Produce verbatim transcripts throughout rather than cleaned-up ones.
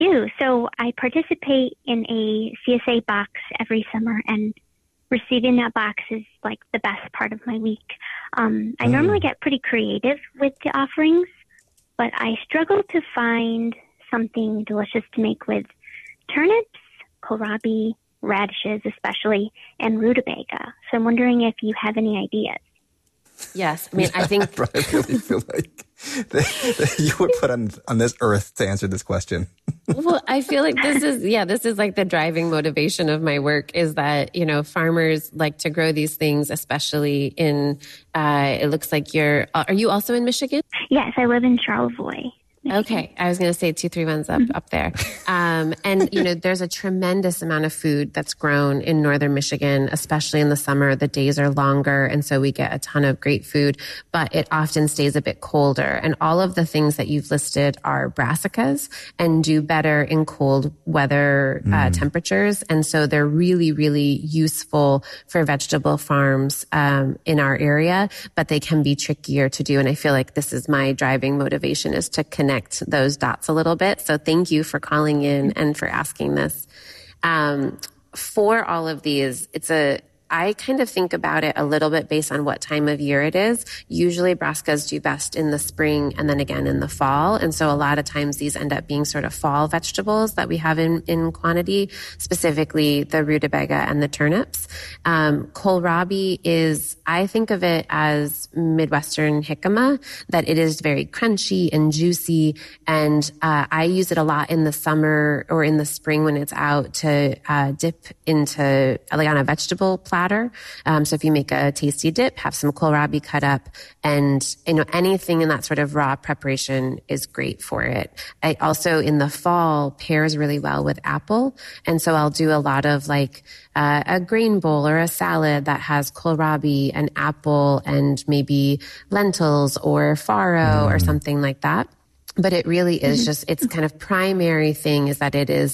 do. So I participate in a C S A box every summer, and receiving that box is like the best part of my week. Um, I mm. normally get pretty creative with the offerings, but I struggle to find something delicious to make with turnips, kohlrabi, radishes especially, and rutabaga. So I'm wondering if you have any ideas. Yes. I mean, I think... I really feel like that, that you were put on, on this earth to answer this question. Well, I feel like this is, yeah, this is like the driving motivation of my work is that, you know, farmers like to grow these things, especially in, uh, it looks like you're, are you also in Michigan? Yes, I live in Charlevoix. Okay. I was going to say two, three ones up, up there. Um, and, you know, there's a tremendous amount of food that's grown in northern Michigan, especially in the summer. The days are longer. And so we get a ton of great food, but it often stays a bit colder. And all of the things that you've listed are brassicas and do better in cold weather mm. uh, temperatures. And so they're really, really useful for vegetable farms um, in our area, but they can be trickier to do. And I feel like this is my driving motivation is to connect those dots a little bit. So thank you for calling in and for asking this. Um, for all of these, it's a, I kind of think about it a little bit based on what time of year it is. Usually brassicas do best in the spring and then again in the fall. And so a lot of times these end up being sort of fall vegetables that we have in, in quantity, specifically the rutabaga and the turnips. Um, kohlrabi is, I think of it as Midwestern jicama, that it is very crunchy and juicy. And uh, I use it a lot in the summer or in the spring when it's out to uh, dip into, like on a vegetable platter. Um, so if you make a tasty dip, have some kohlrabi cut up, and you know anything in that sort of raw preparation is great for it. I also in the fall pairs really well with apple, and so I'll do a lot of like uh, a grain bowl or a salad that has kohlrabi and apple and maybe lentils or farro mm. or something like that. But it really is just its kind of primary thing is that it is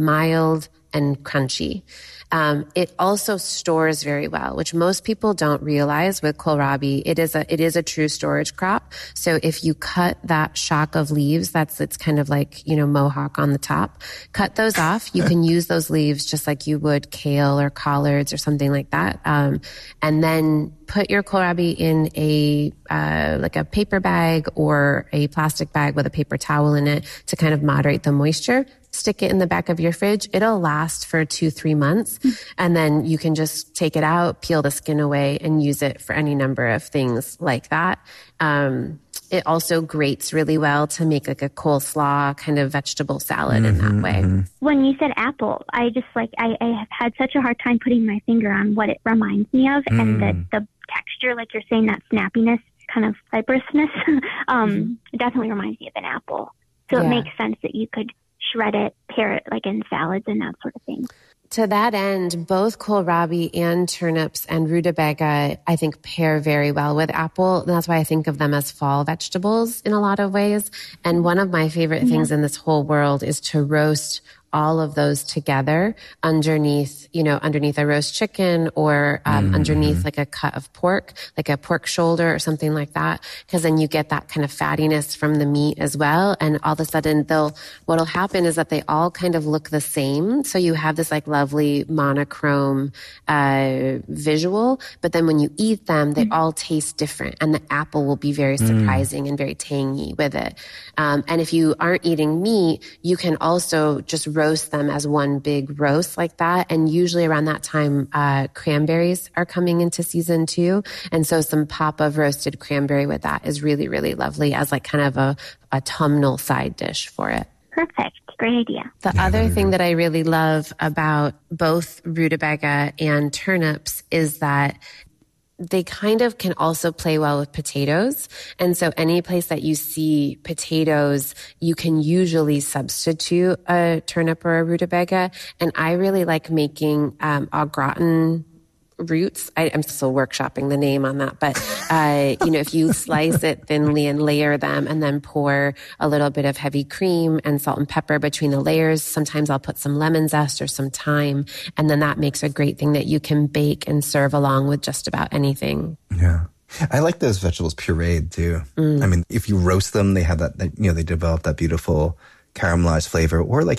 mild and crunchy. Um, it also stores very well, which most people don't realize with kohlrabi. It is a, it is a true storage crop. So if you cut that shock of leaves, that's, it's kind of like, you know, mohawk on the top, cut those off. You can use those leaves just like you would kale or collards or something like that. Um, and then put your kohlrabi in a, uh, like a paper bag or a plastic bag with a paper towel in it to kind of moderate the moisture. Stick it in the back of your fridge. It'll last for two, three months. And then you can just take it out, peel the skin away and use it for any number of things like that. Um, it also grates really well to make like a coleslaw kind of vegetable salad mm-hmm, in that way. Mm-hmm. When you said apple, I just like, I, I have had such a hard time putting my finger on what it reminds me of. Mm. And the, the texture, like you're saying, that snappiness, kind of fibrousness, um, mm-hmm. it definitely reminds me of an apple. So yeah. It makes sense that you could shred it, pair it like in salads and that sort of thing. To that end, both kohlrabi and turnips and rutabaga, I think, pair very well with apple. And that's why I think of them as fall vegetables in a lot of ways. And one of my favorite yeah. things in this whole world is to roast all of those together underneath, you know, underneath a roast chicken or um, mm-hmm. underneath like a cut of pork, like a pork shoulder or something like that. Because then you get that kind of fattiness from the meat as well. And all of a sudden they'll, what'll happen is that they all kind of look the same. So you have this like lovely monochrome uh, visual. But then when you eat them, they mm-hmm. all taste different. And the apple will be very surprising mm. and very tangy with it. Um, and if you aren't eating meat, you can also just roast them as one big roast like that. And usually around that time, uh, cranberries are coming into season too. And so some pop of roasted cranberry with that is really, really lovely as like kind of a, autumnal side dish for it. Perfect. Great idea. The other thing that I really love about both rutabaga and turnips is that they kind of can also play well with potatoes. And so any place that you see potatoes, you can usually substitute a turnip or a rutabaga. And I really like making um, au gratin roots. I, I'm still workshopping the name on that, but, uh, you know, if you slice it thinly and layer them and then pour a little bit of heavy cream and salt and pepper between the layers, sometimes I'll put some lemon zest or some thyme. And then that makes a great thing that you can bake and serve along with just about anything. Yeah. I like those vegetables pureed too. Mm. I mean, if you roast them, they have that, you know, they develop that beautiful caramelized flavor or like